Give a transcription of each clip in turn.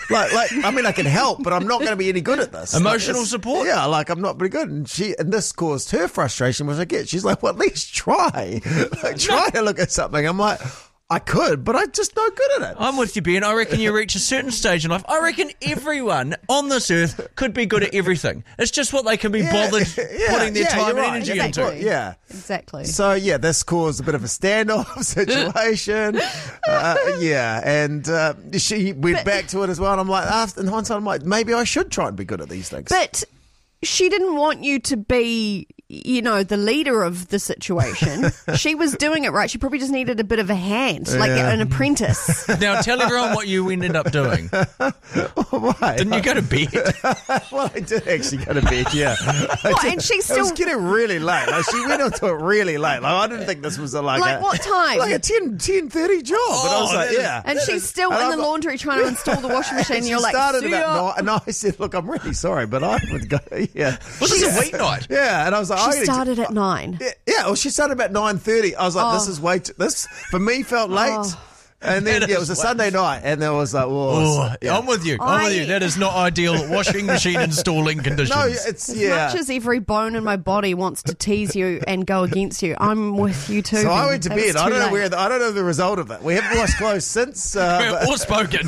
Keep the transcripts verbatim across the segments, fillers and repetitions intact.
Like, like, I mean, I can help, but I'm not going to be any good at this. Emotional like, support? Yeah, like, I'm not very good. And she, and this caused her frustration, which I get. She's like, well, at least try. Like, try to look at something. I'm like, I could, but I'm just no good at it. I'm with you, Ben. I reckon you reach a certain stage in life. I reckon everyone on this earth could be good at everything. It's just what they can be Yeah, bothered yeah, putting their yeah, time you're and right. energy Exactly. into. Yeah. Exactly. So, yeah, this caused a bit of a standoff situation. uh, yeah, and uh, she went But- back to it as well. And I'm like, after, in hindsight, I'm like, maybe I should try and be good at these things. But she didn't want you to be, you know, the leader of the situation. She was doing it right. She probably just needed a bit of a hand, like Yeah. an apprentice. Now, tell everyone what you ended up doing. Why? Didn't you go to bed? Well, I did actually go to bed, yeah. What, and she It was still... getting really late. Like, she went onto it really late. Like, I didn't think this was a, like, Like a, what time? like a ten, ten thirty job. but I was Oh, like, that is- yeah. And she's still And in I'm the like- laundry trying to install the washing machine. And she you're like, started "See about ya." nine, and I said, look, I'm really sorry, but I would go, yeah. Was this Yeah. a weeknight? Yeah, and I was like, I She gotta- started at nine. Yeah, yeah, well, she started about nine thirty. I was like, this Oh. is way too, this, for me, felt late. Oh. And then, That yeah, it is was a way- Sunday night, and there was like, whoa. Oh, yeah. I'm with you. I'm with I- you. That is not ideal washing machine installing conditions. No, it's, As yeah. much as every bone in my body wants to tease you and go against you, I'm with you too. So I Ben. went to It bed. was I too don't know late. where. The, I don't know the result of it. We haven't washed clothes since, uh, or spoken.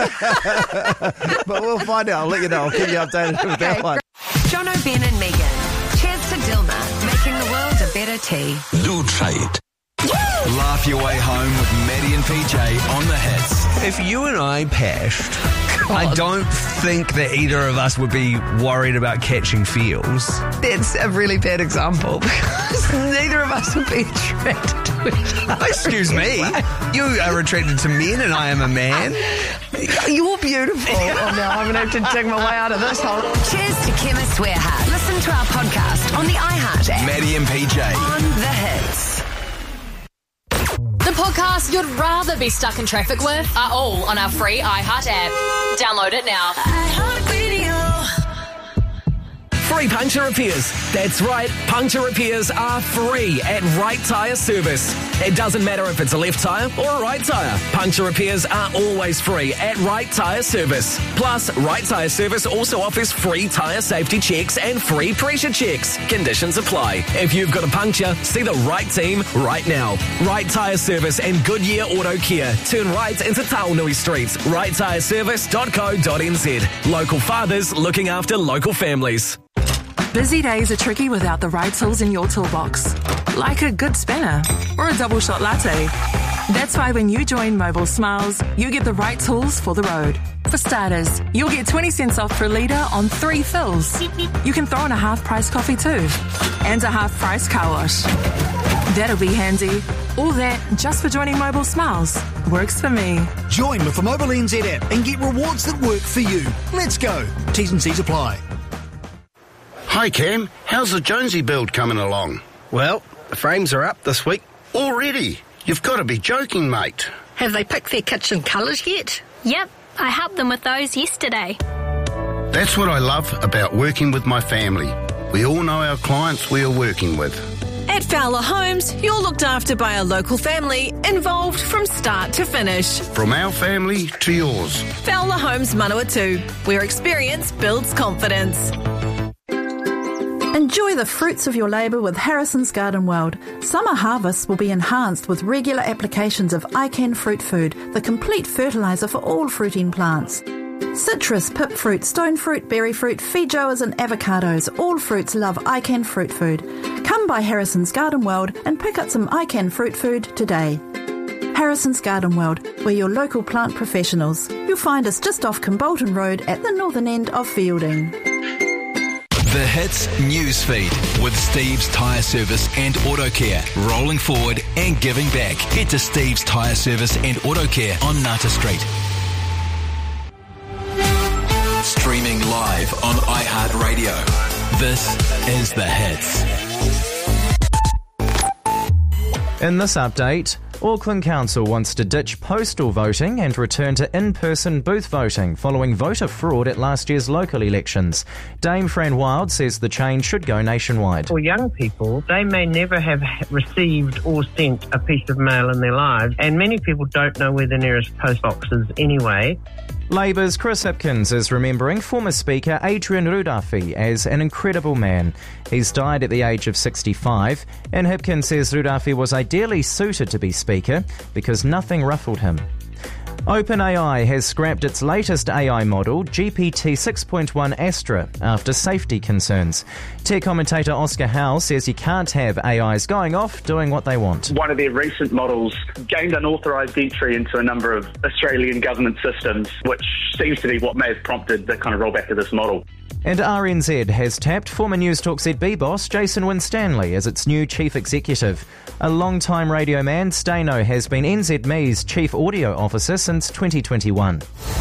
but, but we'll find out. I'll let you know. I'll keep you updated with that one. Jono, Ben and Megan. Cheers to Dilma, making the world a better tea. Lutrait. Laugh your way home with Maddie and P J on the hits. If you and I passed, I don't think that either of us would be worried about catching feels. That's a really bad example because neither of us would be attracted to each other. Excuse me, you are attracted to men and I am a man. You're beautiful. Oh no, I'm going to have to dig my way out of this hole. Cheers to Chemist Warehouse. Listen to our podcast on the iHeart app. Maddie and P J. On the hits. The podcasts you'd rather be stuck in traffic with are all on our free iHeart app. Download it now. Free puncture repairs. That's right, puncture repairs are free at Right Tyre Service. It doesn't matter if it's a left tyre or a right tyre. Puncture repairs are always free at Right Tyre Service. Plus, Right Tyre Service also offers free tyre safety checks and free pressure checks. Conditions apply. If you've got a puncture, see the right team right now. Right Tyre Service and Goodyear Auto Care. Turn right into Taonui Street. right tyre service dot co dot n z. Local fathers looking after local families. Busy days are tricky without the right tools in your toolbox, like a good spanner or a double shot latte. That's why when you join Mobile Smiles, you get the right tools for the road. For starters, you'll get twenty cents off per litre on three fills. You can throw in a half-price coffee too, and a half-price car wash. That'll be handy. All that just for joining Mobile Smiles. Works for me. Join with the Mobile N Z app and get rewards that work for you. Let's go. T's and C's apply. Hi Cam, how's the Jonesy build coming along? Well, the frames are up this week. Already? You've got to be joking, mate. Have they picked their kitchen colours yet? Yep, I helped them with those yesterday. That's what I love about working with my family. We all know our clients we are working with. At Fowler Homes, you're looked after by a local family involved from start to finish. From our family to yours. Fowler Homes Manawatu, where experience builds confidence. Enjoy the fruits of your labour with Harrison's Garden World. Summer harvests will be enhanced with regular applications of iCan Fruit Food, the complete fertiliser for all fruiting plants. Citrus, pip fruit, stone fruit, berry fruit, feijoas and avocados. All fruits love iCan Fruit Food. Come by Harrison's Garden World and pick up some iCan Fruit Food today. Harrison's Garden World, we're your local plant professionals. You'll find us just off Kimbolton Road at the northern end of Fielding. The Hits Newsfeed with Steve's Tyre Service and Auto Care. Rolling forward and giving back. Head to Steve's Tyre Service and Auto Care on Nata Street. Streaming live on iHeartRadio. This is The Hits. In this update, Auckland Council wants to ditch postal voting and return to in-person booth voting following voter fraud at last year's local elections. Dame Fran Wild says the change should go nationwide. For young people, they may never have received or sent a piece of mail in their lives, and many people don't know where the nearest post box is anyway. Labour's Chris Hipkins is remembering former Speaker Adrian Rudafi as an incredible man. He's died at the age of sixty-five, and Hipkins says Rudafi was ideally suited to be Speaker because nothing ruffled him. OpenAI has scrapped its latest A I model, G P T six point one Astra, after safety concerns. Tech commentator Oscar Howe says you can't have A Is going off doing what they want. One of their recent models gained unauthorised entry into a number of Australian government systems, which seems to be what may have prompted the kind of rollback of this model. And R N Z has tapped former News Talk Z B boss Jason Winstanley as its new chief executive. A long-time radio man, Stano has been N Z M E's chief audio officer since twenty twenty-one.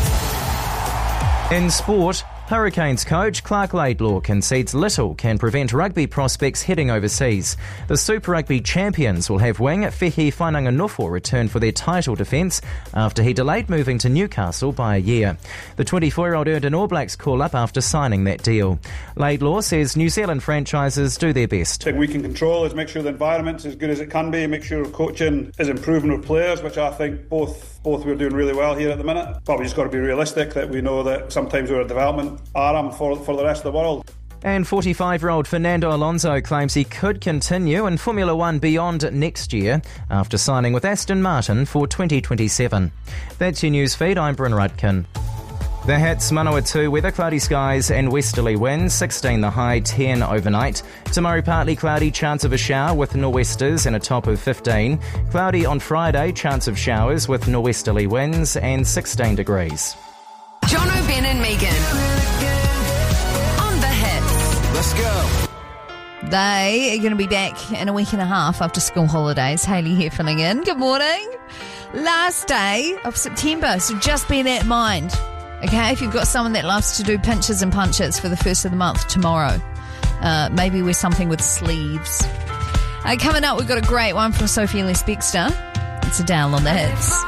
In sport, Hurricanes coach Clark Laidlaw concedes little can prevent rugby prospects heading overseas. The Super Rugby champions will have wing Fehi Whananganofo return for their title defence after he delayed moving to Newcastle by a year. The twenty-four-year-old earned an All Blacks call-up after signing that deal. Laidlaw says New Zealand franchises do their best. The thing we can control is make sure the environment's as good as it can be, make sure coaching is improving with players, which I think both both we're doing really well here at the minute. But we just got to be realistic that we know that sometimes we're a development arm for, for the rest of the world. And forty-five-year-old Fernando Alonso claims he could continue in Formula One beyond next year after signing with Aston Martin for twenty twenty-seven. That's your news feed. I'm Bryn Rudkin. The Hits, Manawatu, weather, cloudy skies and westerly winds, sixteen the high, ten overnight. Tomorrow partly cloudy, chance of a shower with nor'westers and a top of fifteen. Cloudy on Friday, chance of showers with nor'westerly winds and sixteen degrees. John O'Ben and Megan on the Hits. Let's go. They are going to be back in a week and a half after school holidays. Hayley here filling in. Good morning. Last day of September, so just bear that in mind. Okay, if you've got someone that loves to do pinches and punches for the first of the month tomorrow, uh, maybe wear something with sleeves. Uh, coming up, we've got a great one from Sophie Ellis-Bextor. It's Adele on the Hits.